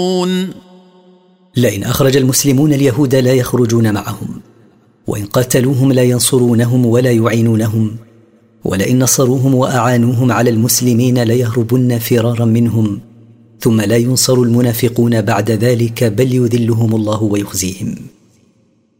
لئن أخرج المسلمون اليهود لا يخرجون معهم، وإن قاتلوهم لا ينصرونهم ولا يعينونهم، ولئن نصروهم وأعانوهم على المسلمين ليهربن فرارا منهم، ثم لا ينصر المنافقون بعد ذلك بل يذلهم الله ويخزيهم.